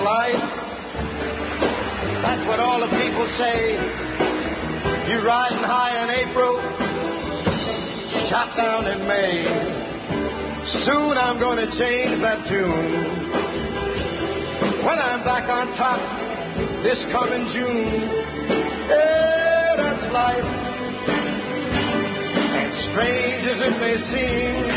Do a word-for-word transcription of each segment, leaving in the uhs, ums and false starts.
life. That's what all the people say. You riding high in April, shot down in May. Soon I'm gonna change that tune. When I'm back on top this coming June. Yeah, that's life. And strange as it may seem,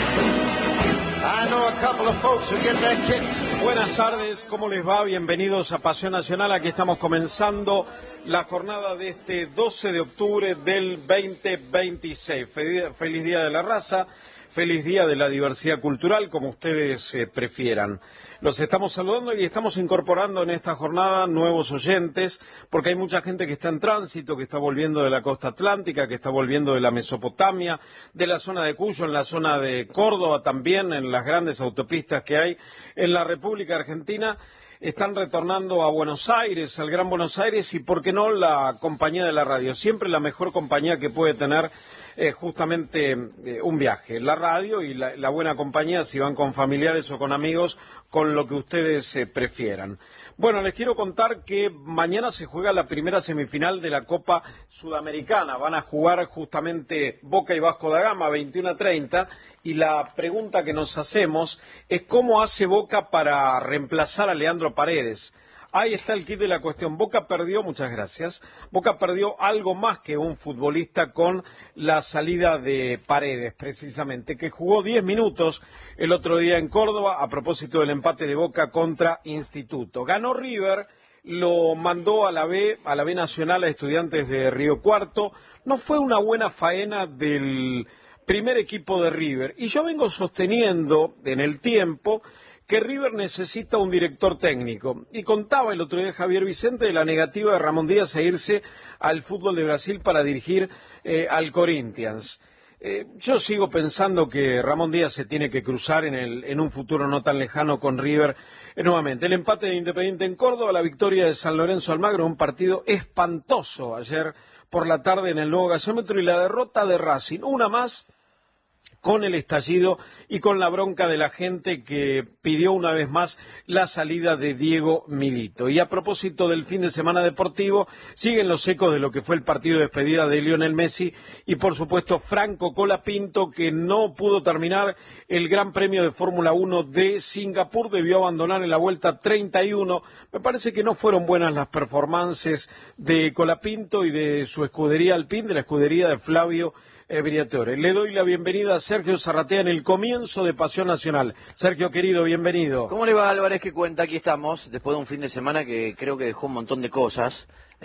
I know a couple of folks who get their kicks. Buenas tardes, ¿cómo les va? Bienvenidos a Pasión Nacional. Aquí estamos comenzando la jornada de este doce de octubre del veinte veintiséis. Feliz, feliz Día de la Raza, feliz Día de la Diversidad Cultural, como ustedes eh, prefieran. Los estamos saludando y estamos incorporando en esta jornada nuevos oyentes, porque hay mucha gente que está en tránsito, que está volviendo de la costa atlántica, que está volviendo de la Mesopotamia, de la zona de Cuyo, en la zona de Córdoba también, en las grandes autopistas que hay en la República Argentina. Están retornando a Buenos Aires, al Gran Buenos Aires, y por qué no la compañía de la radio, siempre la mejor compañía que puede tener eh, justamente eh, un viaje, la radio y la, la buena compañía, si van con familiares o con amigos, con lo que ustedes eh, prefieran. Bueno, les quiero contar que mañana se juega la primera semifinal de la Copa Sudamericana. Van a jugar justamente Boca y Vasco da Gama, veintiuno a treinta, y la pregunta que nos hacemos es cómo hace Boca para reemplazar a Leandro Paredes. Ahí está el kit de la cuestión. Boca perdió, muchas gracias, Boca perdió algo más que un futbolista con la salida de Paredes, precisamente, que jugó diez minutos el otro día en Córdoba a propósito del empate de Boca contra Instituto. Ganó River, lo mandó a la B, a la B Nacional, a Estudiantes de Río Cuarto. No fue una buena faena del primer equipo de River, y yo vengo sosteniendo en el tiempo que River necesita un director técnico. Y contaba el otro día Javier Vicente de la negativa de Ramón Díaz a irse al fútbol de Brasil para dirigir eh, al Corinthians. Eh, yo sigo pensando que Ramón Díaz se tiene que cruzar en, el, en un futuro no tan lejano con River eh, nuevamente. El empate de Independiente en Córdoba, la victoria de San Lorenzo Almagro, un partido espantoso ayer por la tarde en el nuevo gasómetro, y la derrota de Racing, una más, con el estallido y con la bronca de la gente que pidió una vez más la salida de Diego Milito. Y a propósito del fin de semana deportivo, siguen los ecos de lo que fue el partido de despedida de Lionel Messi y, por supuesto, Franco Colapinto, que no pudo terminar el Gran Premio de Fórmula uno de Singapur, debió abandonar en la vuelta treinta y uno. Me parece que no fueron buenas las performances de Colapinto y de su escudería Alpine, de la escudería de Flavio Briatore. Le doy la bienvenida a Sergio Zarratea en el comienzo de Pasión Nacional. Sergio, querido, bienvenido. ¿Cómo le va, Álvarez? ¿Qué cuenta? Aquí estamos, después de un fin de semana que creo que dejó un montón de cosas.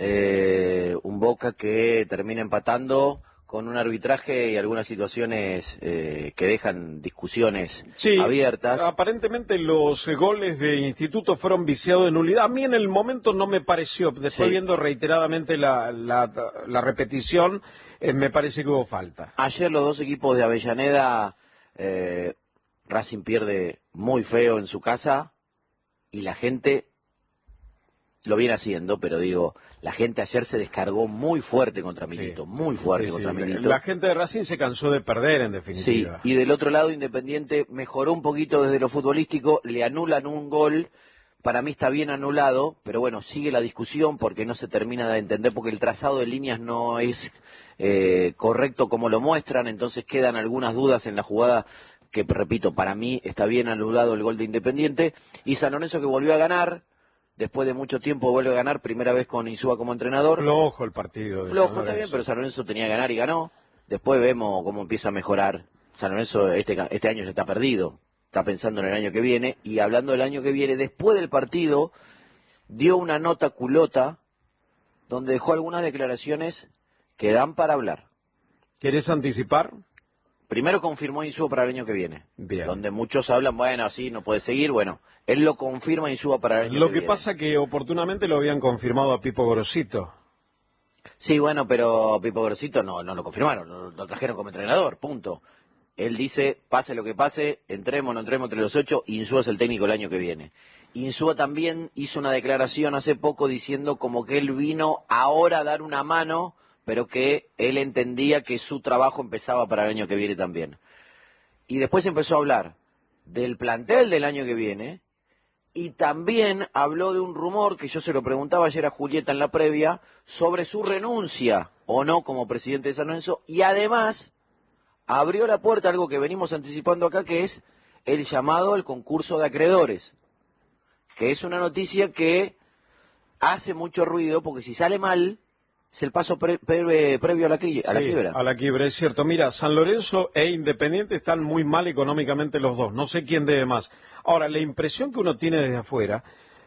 Eh, un Boca que termina empatando con un arbitraje y algunas situaciones eh, que dejan discusiones sí, abiertas. Aparentemente los goles de Instituto fueron viciados de nulidad. A mí en el momento no me pareció, después sí, viendo reiteradamente la, la, la repetición, eh, me parece que hubo falta. Ayer los dos equipos de Avellaneda, eh, Racing pierde muy feo en su casa y la gente lo viene haciendo, pero digo, la gente ayer se descargó muy fuerte contra Milito, sí, muy fuerte sí, contra sí. Milito. La gente de Racing se cansó de perder, en definitiva. Sí, y del otro lado, Independiente mejoró un poquito desde lo futbolístico, le anulan un gol, para mí está bien anulado, pero bueno, sigue la discusión porque no se termina de entender, porque el trazado de líneas no es eh, correcto como lo muestran, entonces quedan algunas dudas en la jugada que, repito, para mí está bien anulado el gol de Independiente, y San Lorenzo que volvió a ganar. Después de mucho tiempo vuelve a ganar, primera vez con Insúa como entrenador. Flojo el partido de Flojo, está bien, pero San Lorenzo tenía que ganar y ganó. Después vemos cómo empieza a mejorar. San Lorenzo este, este año ya está perdido, está pensando en el año que viene. Y hablando del año que viene, después del partido, dio una nota culota, donde dejó algunas declaraciones que dan para hablar. ¿Querés anticipar? Primero confirmó Insúa para el año que viene. Bien. Donde muchos hablan, bueno, así no puede seguir, bueno. Él lo confirma Insúa para el año Lo que, que viene. pasa que oportunamente lo habían confirmado a Pipo Grosito. Sí, bueno, pero Pipo Grosito no, no lo confirmaron, lo, lo trajeron como entrenador, punto. Él dice, pase lo que pase, entremos, no entremos entre los ocho, Insúa es el técnico el año que viene. Insúa también hizo una declaración hace poco diciendo como que él vino ahora a dar una mano, pero que él entendía que su trabajo empezaba para el año que viene también. Y después empezó a hablar del plantel del año que viene, y también habló de un rumor que yo se lo preguntaba ayer a Julieta en la previa sobre su renuncia o no como presidente de San Lorenzo, y además abrió la puerta a algo que venimos anticipando acá, que es el llamado al concurso de acreedores, que es una noticia que hace mucho ruido porque si sale mal es el paso pre pre previo a la, a la sí, quiebra. A la quiebra, es cierto. Mira, San Lorenzo e Independiente están muy mal económicamente los dos. No sé quién debe más. Ahora, la impresión que uno tiene desde afuera,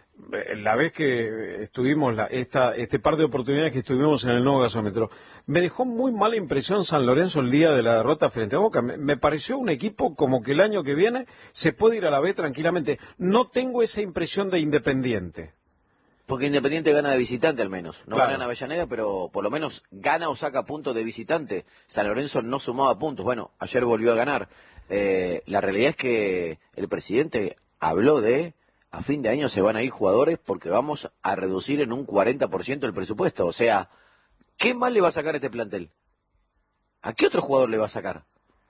la vez que estuvimos, la, esta, este par de oportunidades que estuvimos en el nuevo gasómetro, me dejó muy mala impresión San Lorenzo el día de la derrota frente a Boca. Me, me pareció un equipo como que el año que viene se puede ir a la B tranquilamente. No tengo esa impresión de Independiente. Porque Independiente gana de visitante al menos. No Claro. gana en Avellaneda, pero por lo menos gana o saca puntos de visitante. San Lorenzo no sumaba puntos. Bueno, ayer volvió a ganar. Eh, la realidad es que el presidente habló de a fin de año se van a ir jugadores porque vamos a reducir en un cuarenta por ciento el presupuesto. O sea, ¿qué más le va a sacar este plantel? ¿A qué otro jugador le va a sacar?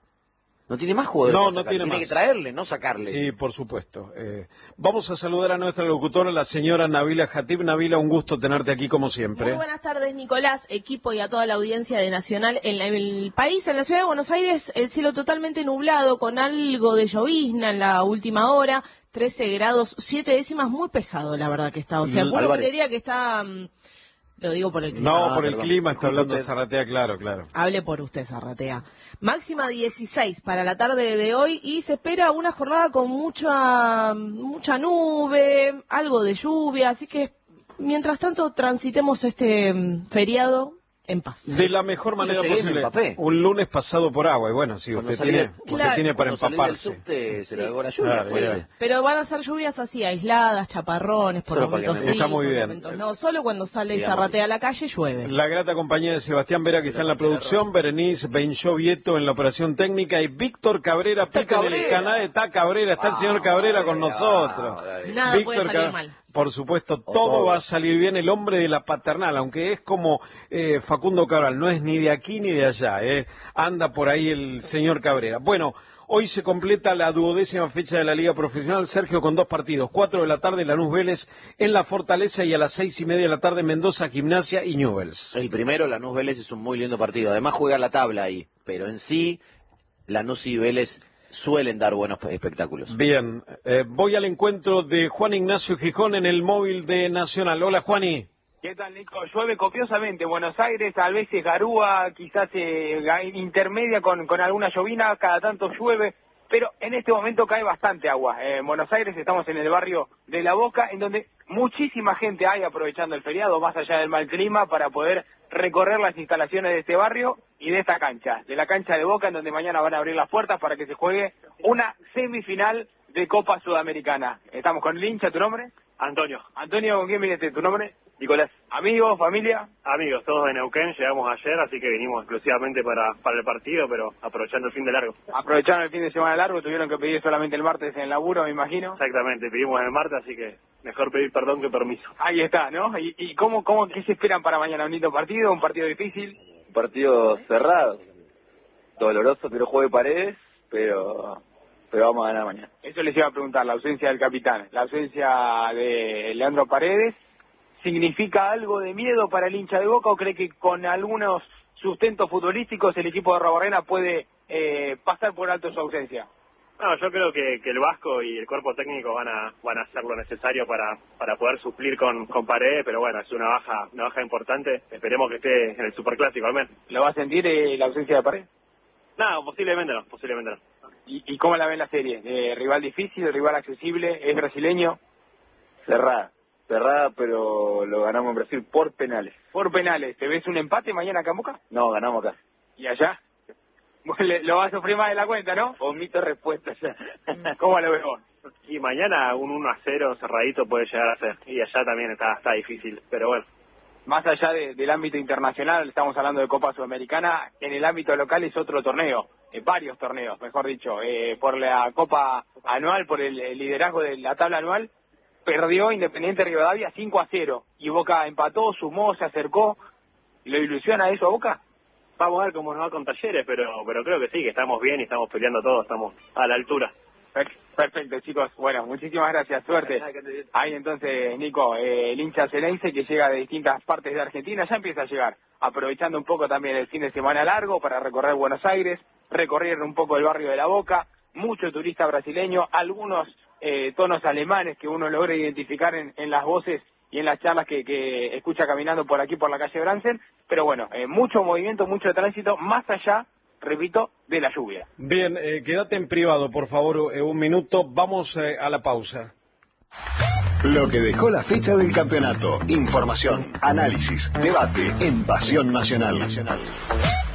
No tiene más jugadores No, para no sacar. tiene Tiene más. que traerle, no sacarle. Sí, por supuesto. Eh, vamos a saludar a nuestra locutora, la señora Nabila Jatib. Nabila, un gusto tenerte aquí como siempre. Muy buenas tardes, Nicolás, equipo y a toda la audiencia de Nacional. En, la, en el país, en la ciudad de Buenos Aires, el cielo totalmente nublado, con algo de llovizna en la última hora, trece grados, siete décimas, muy pesado la verdad que está. O sea, Mm, uno Álvarez. creería que está... um, Lo digo por el clima. No, Ah, por el perdón. clima está hablando Disculpe. Zaratea, claro, claro. Hable por usted, Zarratea. Máxima dieciséis para la tarde de hoy y se espera una jornada con mucha mucha nube, algo de lluvia, así que mientras tanto transitemos este mm, feriado en paz. De la mejor manera Llegué, me posible. empapé. Un lunes pasado por agua, y bueno, si Cuando usted salí tiene, del- usted Claro, tiene para Cuando salí del empaparse. subte, se Sí. largó la lluvia. Claro, fue- mira. Pero van a ser lluvias así, aisladas, chaparrones, por Solo para que momentos me- sí, Está muy por bien. momentos no. Solo cuando sale y Digamos. Zarratea a la calle llueve. La grata compañía de Sebastián Vera, que está en la producción, Berenice Benjó Vieto en la operación técnica, y Víctor Cabrera, Está Pique en el Cabrera. canal. Está Cabrera, está el señor Cabrera con nosotros. Nada puede salir Cab- mal. Por supuesto, O todo todo. va a salir bien. El hombre de la paternal, aunque es como eh, Facundo Cabral, no es ni de aquí ni de allá, eh. Anda por ahí el señor Cabrera. Bueno, hoy se completa la duodécima fecha de la Liga Profesional, Sergio, con dos partidos. Cuatro de la tarde, Lanús Vélez en La Fortaleza, y a las seis y media de la tarde, Mendoza, Gimnasia y Newell's. El primero, Lanús Vélez, es un muy lindo partido. Además juega la tabla ahí. Pero en sí, Lanús y Vélez suelen dar buenos espectáculos. Bien, eh, voy al encuentro de Juan Ignacio Gijón en el móvil de Nacional. Hola, Juani. ¿Qué tal, Nico? Llueve copiosamente en Buenos Aires, a veces garúa, quizás eh, ga- intermedia con, con alguna llovina, cada tanto llueve, pero en este momento cae bastante agua. Eh, en Buenos Aires estamos en el barrio de La Boca, en donde muchísima gente hay aprovechando el feriado, más allá del mal clima, para poder recorrer las instalaciones de este barrio y de esta cancha, de la cancha de Boca, en donde mañana van a abrir las puertas para que se juegue una semifinal de Copa Sudamericana. Estamos con el hincha, ¿tu nombre? Antonio, Antonio, ¿con quién viniste? ¿Tu nombre? Nicolás, ¿Amigos, familia? amigos, todos de Neuquén, llegamos ayer, así que vinimos exclusivamente para, para el partido, pero aprovechando el fin de largo. Aprovecharon el fin de semana largo, tuvieron que pedir solamente el martes en el laburo, me imagino. Exactamente, pedimos el martes, así que mejor pedir perdón que permiso. Ahí está, ¿no? ¿Y, y cómo, cómo, qué se esperan para mañana? ¿Un lindo partido? ¿Un partido difícil? Un partido cerrado, doloroso, pero juegue Paredes, pero pero vamos a ganar mañana. Eso les iba a preguntar, la ausencia del capitán, la ausencia de Leandro Paredes, ¿significa algo de miedo para el hincha de Boca o cree que con algunos sustentos futbolísticos el equipo de Rabarrena puede eh, pasar por alto su ausencia? No, yo creo que, que el Vasco y el cuerpo técnico van a van a hacer lo necesario para para poder suplir con, con Paredes, pero bueno, es una baja una baja importante, esperemos que esté en el Superclásico al menos. ¿Lo va a sentir eh, la ausencia de Paredes? No, posiblemente no, posiblemente no. ¿Y, y cómo la ven la serie? Eh, ¿Rival difícil, rival accesible? ¿Es brasileño? Cerrada, cerrada, pero lo ganamos en Brasil por penales. Por penales, ¿te ves un empate mañana acá en Boca? No, ganamos acá. ¿Y allá? Le- Lo va a sufrir más de la cuenta, ¿no? Omito respuesta ya. ¿Cómo lo ves vos? Y mañana un uno a cero cerradito puede llegar a ser, y allá también está está difícil, pero bueno. Más allá de- del ámbito internacional, estamos hablando de Copa Sudamericana, en el ámbito local es otro torneo, eh, varios torneos, mejor dicho, eh, por la Copa anual, por el, el liderazgo de la tabla anual, perdió Independiente Rivadavia cinco a cero, y Boca empató, sumó, se acercó. ¿Lo ilusiona eso a Boca? Vamos a ver cómo nos va con Talleres, pero pero creo que sí, que estamos bien y estamos peleando todos, estamos a la altura. Perfecto, chicos. Bueno, muchísimas gracias. Suerte. Ahí entonces, Nico, eh, el hincha Ceneice que llega de distintas partes de Argentina, ya empieza a llegar, aprovechando un poco también el fin de semana largo para recorrer Buenos Aires, recorrer un poco el barrio de La Boca, mucho turista brasileño, algunos eh, tonos alemanes que uno logra identificar en, en las voces y en las charlas que, que escucha caminando por aquí por la calle Bransen, pero bueno, eh, mucho movimiento, mucho tránsito, más allá, repito, de la lluvia. Bien, eh, quédate en privado, por favor, eh, un minuto. Vamos eh, a la pausa. Lo que dejó la fecha del campeonato. Información, análisis, debate en Pasión Nacional.